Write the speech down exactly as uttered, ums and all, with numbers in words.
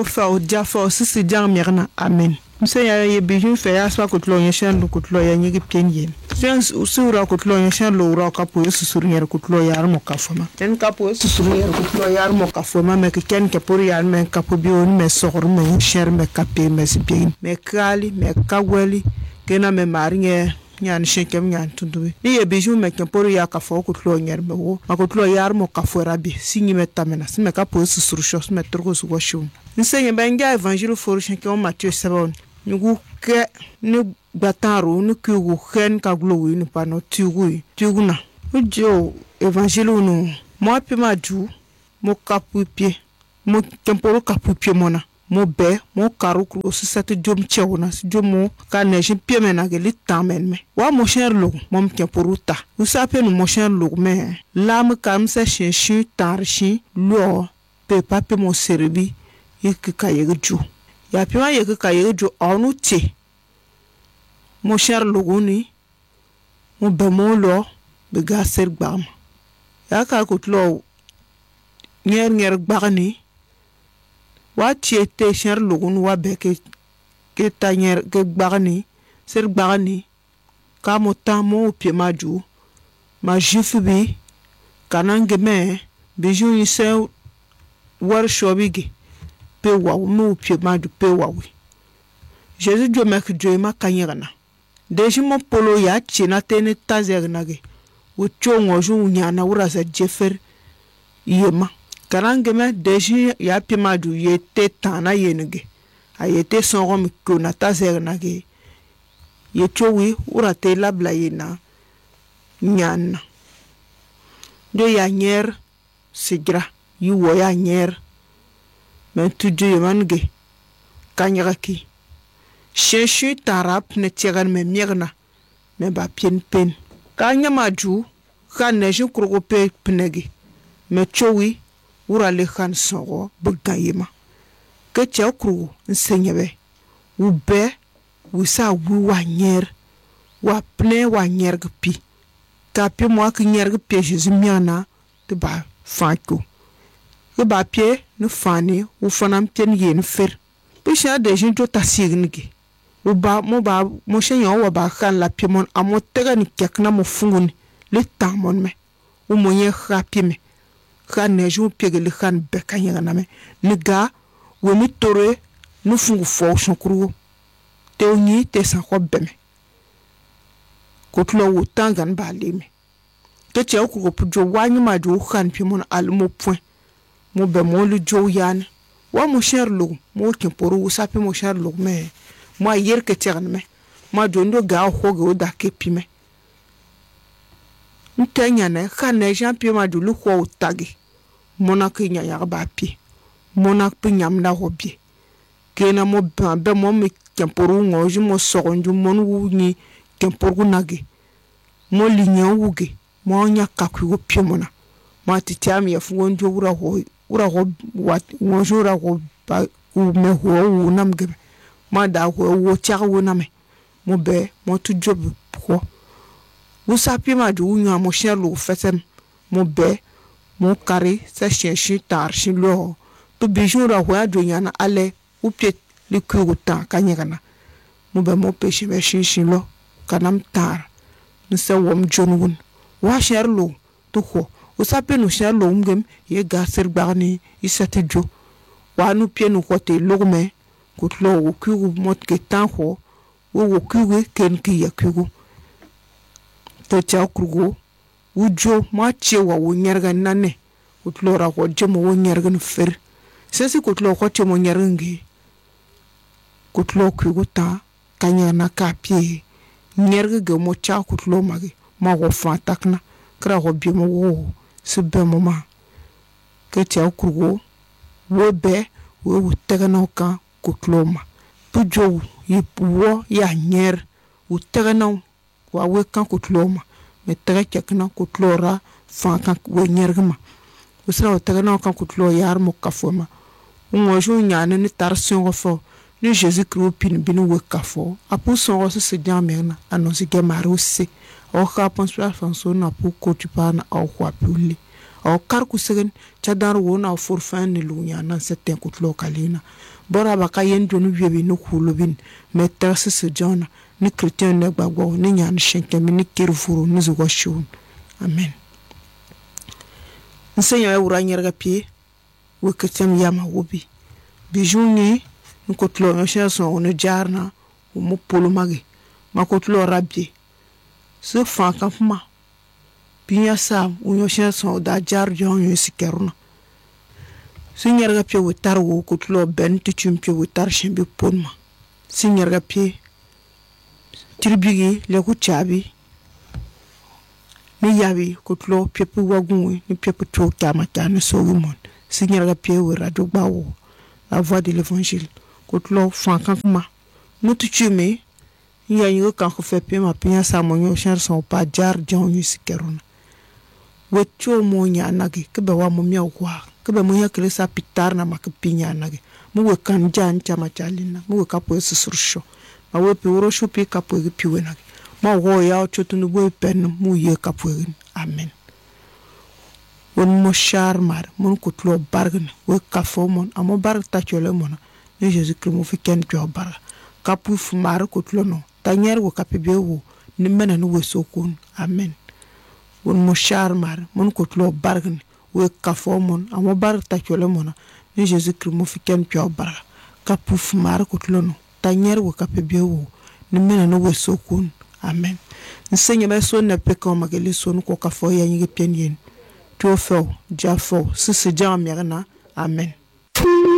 au fa au dia fa si si dia mirna amen mse ya ye bijun fe ya swa kutlo yen shan lu kutlo ya nyigi penyen sen usura kutlo yen shan lu ra ka po susur yer kutlo ya mo ka foma ten ka po susur yer kutlo ya mo ka foma me ke ken ke por ya me ka po bi on me sogor me cher me ka pe me sipin me kali me ka weli kena me maringe nyan shekem nyan tunduwe ni ye bijou me kemporo ya ka fo kutlo nyer me wo akutlo yar mo ka fo rabi singi me tamena sime ka po susuru shos me turgo su washu nsenye benga evangile for shenke on Matthieu seven nugu ke ni bataro ni kugu ken ka glowi ni pano tugu tuguna ujo evangile no mo apima ju mo kapupie mo kemporo kapupie mona mo be mo karu kru so sete jom chewna jomo ka neje piemena ge litamen me wa mo cher lo mom ke poruta u sape no mo cher lo me lam kam se chinchi tarchi lo pe pape mo serbi yek ka yeju ya pe wa yek ka yeju onu ti mo cher lo ni mo be mo lo be ga ser gbam ya ka ko tlo nyer nyer gbagni wa tiete cher lugun wa beke ke tanyer ke gbagni ser gbagni ka mo tamo pie maju ma jifu bi kanange me bijou yise war shobigi pe wa mo pie maju pe wa wi Jésus jo mek jo ma kanyana deji mo polo ya china tene tazegnage wo chongo ju nyana wura za jefer yema karange me deji ya pimaju yete tana yenege ayete songo mikuna tazegnage yechowi urate labla yena nyana do ya nyer sigra yuwo ya nyer me tuju yemange kanyaki sheshu tarap ne tiegan me mirna me ba pien pen kanya maju khaneju krugope pnegi me chowi ura le khan songo bugayima ke chakru nsenyebe ube wisa wu wa nyer wa pne wa nyer gpi ka pe mo ka nyer gpi Jésus miana te ba fanko ke ba pie no fani u fanam pien yen fer pe sha de jin to tasigniki u ba mo ba mo shenyo wa ba khan la pie mon amo tega ni kekna mo fungun le tamon me u mo ye khapi me khan ne ju pegele khan be kanya na me ni ga wo mi tore no fungu fo shonkuru te oni te san ko beme ko tlo wo tangan ba leme te che ko ko jo wanyi ma jo khan pi mon al mo point mo be mo lu jo yan wa mo cher lu mo ke poru sa pe mo cher lu me mo yer ke terne me ma jo ndo ga ho go da ke pi me ntenya ne khan ne jan pi ma du lu ko tagi mona ke nya ya ba pi mona pe nyam na hobie kena mo ba be mo me kemporu ngoju mo sogonju mon wuni kemporu nage mo linya wuge mo nya kakwu pie mona ma titiam ya fu wonjo wura ho wura ho wat ngoju ra ho ba u me ho wu namge ma da ho wo chaga wo name mo be mo tu job ko wo sapi ma du nya mo shelu fetem mo be mo kare sa chenchi tar shi lo to bijou ra ho adu nyana ale u pie le kuguta kanyana mo be mo peche be shi lo kanam tar ni se wom jonwun wa sherlo to ko o sape no sherlo ngem ye ga ser bagni isate jo wa nu pie no kote logme ko tlo o kugu mot ke tan ho wo wo kugu ken ki ya kugu to cha kugu ujo ma chewa wo nyarga nane ko tlo ra ko jemo wo nyarga no fer sesi ko tlo ko chemo nyarngi ko tlo kugu ta kanyana ka pie nyarga ge mo cha ko tlo magi ma go fa takna kra go bi mo wo sebe mo ma ke cha kugu wo be wo tegana ka ko tlo ma pujo yi wo ya nyer wo tegana wa we kan ko tlo ma me tere kekna ko tlo ra fa kan wo nyerga ma usra wo tegana kan ko tlo yar mo ka fo ma ngo jo nyane ni tar songo fo ni Jésus Christ pin binu we ka fo apu songo se dia mena anonsi ke marusi o ka ponspa fanso na pu ko tu pa na o kwa puli o kar ku segen chadar wona forfan ni lunya nan seten kutlo kalina bora ba ka yen jonu wiebe no kulubin me terse se jona ni chrétien ne gbagbo ni nyan shenke mi ni kirfuru ni zugo shun amen nsenya wura nyerga pie wo chrétien yama wobi bijuni ni kutlo no shenso no jarna wo mo polomage ma kutlo rabbi se fa kafma binya sam unyo shenso da jar jonyo sikeruna sinyerga pie witar wo kutlo ben ti chumpie witar shembi ponma sinyerga pie tirbigi le ku chabi ni yabi kutlo pie pu wagunwe ni pie pu to kama tane sogumon sinyerga pie we radio bawo la voix de l'évangile kutlo fankakma nutu chume ya yingo kan ko fe pie ma pia samonyo shenso pa jar jonyo sikeruna wecho mo nya nagi kebe wa mo miaw kwa kebe mo yakele sa pitar na makipinya nagi mo we kan jan chama chalina mo we kapo susursho ma we pe woro sho pe kapo ge piwe nagi ma wo ya chotu no we pen mo ye kapo amen won mo char mar mon kutlo bargne we kafo mon amo bar ta chole mon ni jesus christ mo fi ken pio bar kapu fu mar kutlo no tanyer wo kapebe wo ni mena no we sokun amen won mo char mar mon kutlo bargne we kafo mon amo bar ta chole mon ni jesus christ mo fi ken pio bar kapu fu mar kutlo no tanyer wo kapebe wo ni mena no we sokun amen nsenya ba so na peka magele so no ko kafo ya nyige penyen tofo jafo sisi jam yarna amen.